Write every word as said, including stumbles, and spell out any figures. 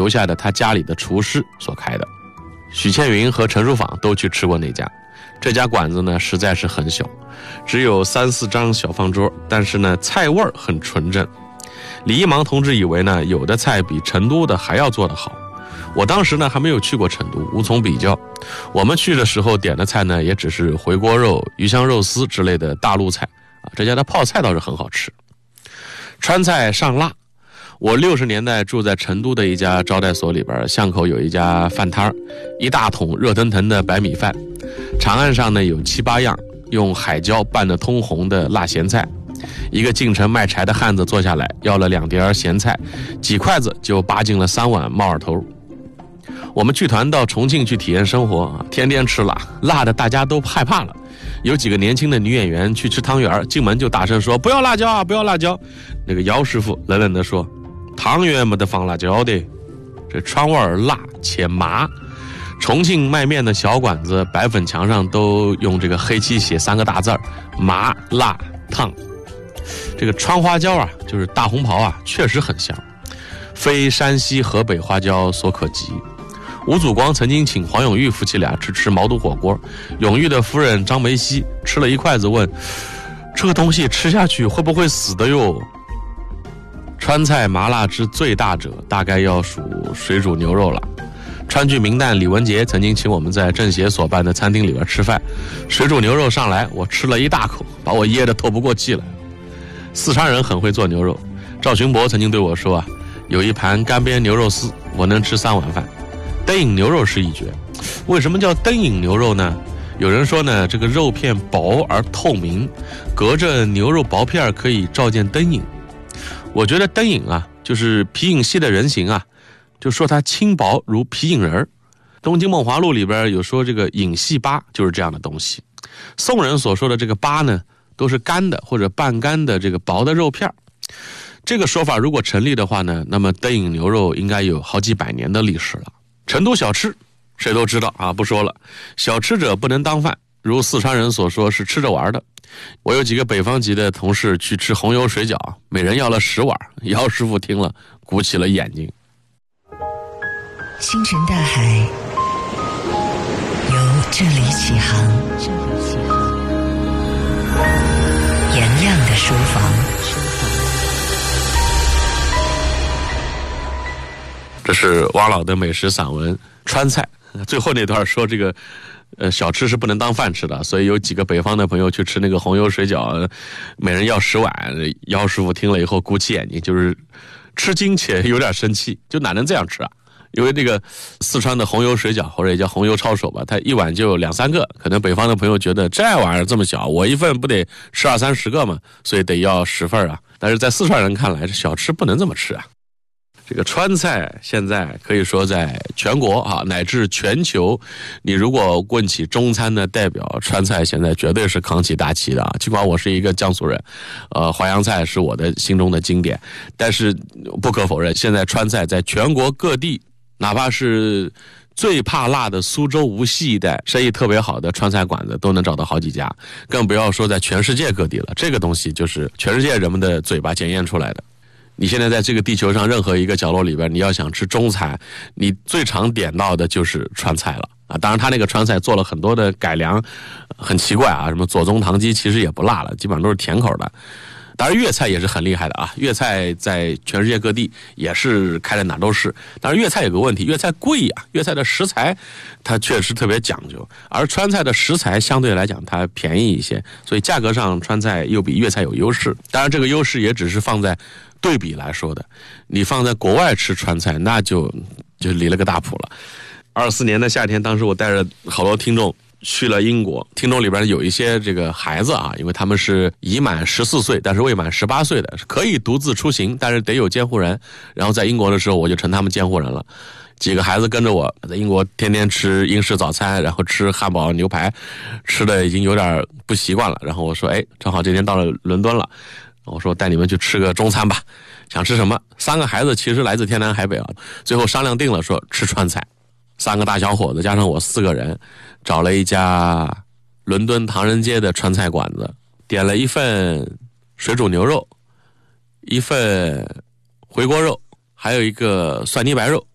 留下的他家里的厨师所开的。许倩云和陈淑芳都去吃过那家。这家馆子呢实在是很小，只有三四张小方桌，但是呢菜味儿很纯正。李一芒同志以为呢有的菜比成都的还要做得好。我当时呢还没有去过成都，无从比较。我们去的时候点的菜呢也只是回锅肉、鱼香肉丝之类的大陆菜啊。这家的泡菜倒是很好吃。川菜上辣。我六十年代住在成都的一家招待所里边，巷口有一家饭摊，一大桶热腾腾的白米饭，长案上呢有七八样用海椒拌得通红的辣咸菜。一个进城卖柴的汉子坐下来，要了两碟咸菜，几筷子就扒进了三碗猫耳头。我们剧团到重庆去体验生活，天天吃辣，辣的大家都害怕了。有几个年轻的女演员去吃汤圆，进门就大声说不要辣椒啊，不要辣椒。那个姚师傅冷冷地说，汤圆没得放辣椒的，这川味儿辣且麻。重庆卖面的小馆子白粉墙上都用这个黑漆写三个大字儿，麻辣烫。这个川花椒啊，就是大红袍啊，确实很香，非山西河北花椒所可及。吴祖光曾经请黄永玉夫妻俩去吃毛肚火锅，永玉的夫人张梅溪吃了一筷子问，这个东西吃下去会不会死的哟？川菜麻辣之最大者大概要数水煮牛肉了。川剧名旦李文杰曾经请我们在政协所办的餐厅里边吃饭，水煮牛肉上来，我吃了一大口，把我噎得透不过气来。四川人很会做牛肉，赵群博曾经对我说啊，有一盘干煸牛肉丝，我能吃三碗饭。灯影牛肉是一绝。为什么叫灯影牛肉呢？有人说呢，这个肉片薄而透明，隔着牛肉薄片可以照见灯影。我觉得灯影啊，就是皮影戏的人形啊，就说它轻薄如皮影人。东京梦华录里边有说这个影戏粑就是这样的东西。宋人所说的这个粑呢，都是干的或者半干的这个薄的肉片。这个说法如果成立的话呢，那么灯影牛肉应该有好几百年的历史了。成都小吃谁都知道啊，不说了。小吃者不能当饭，如四川人所说是吃着玩的。我有几个北方籍的同事去吃红油水饺，每人要了十碗，姚师傅听了鼓起了眼睛。 星辰大海由这里起航，颜亮的书房。 这是汪老的美食散文川菜，最后那段说这个呃，小吃是不能当饭吃的，所以有几个北方的朋友去吃那个红油水饺，每人要十碗。姚师傅听了以后鼓起眼睛，就是吃惊且有点生气，就哪能这样吃啊？因为这个四川的红油水饺或者也叫红油抄手吧，它一碗就有两三个，可能北方的朋友觉得这玩意儿这么小，我一份不得吃二三十个嘛，所以得要十份啊。但是在四川人看来，这小吃不能这么吃啊。这个川菜现在可以说在全国啊乃至全球，你如果问起中餐的代表，川菜现在绝对是扛起大旗的啊。尽管我是一个江苏人，呃，淮扬菜是我的心中的经典，但是不可否认，现在川菜在全国各地，哪怕是最怕辣的苏州无锡一带，生意特别好的川菜馆子都能找到好几家，更不要说在全世界各地了。这个东西就是全世界人们的嘴巴检验出来的。你现在在这个地球上任何一个角落里边，你要想吃中餐，你最常点到的就是川菜了啊！当然，他那个川菜做了很多的改良，很奇怪啊，什么左宗棠鸡其实也不辣了，基本上都是甜口的。当然，粤菜也是很厉害的啊！粤菜在全世界各地也是开的哪都是。当然，粤菜有个问题，粤菜贵呀、啊，粤菜的食材它确实特别讲究，而川菜的食材相对来讲它便宜一些，所以价格上川菜又比粤菜有优势。当然，这个优势也只是放在对比来说的，你放在国外吃川菜，那就就离了个大谱了。二四年的夏天，当时我带着好多听众去了英国，听众里边有一些这个孩子啊，因为他们是已满十四岁，但是未满十八岁的，可以独自出行，但是得有监护人。然后在英国的时候，我就成他们监护人了。几个孩子跟着我在英国天天吃英式早餐，然后吃汉堡牛排，吃的已经有点不习惯了。然后我说，哎，正好今天到了伦敦了，我说带你们去吃个中餐吧，想吃什么？三个孩子其实来自天南海北啊，最后商量定了说吃川菜。三个大小伙子加上我四个人，找了一家伦敦唐人街的川菜馆子，点了一份水煮牛肉，一份回锅肉，还有一个蒜泥白肉。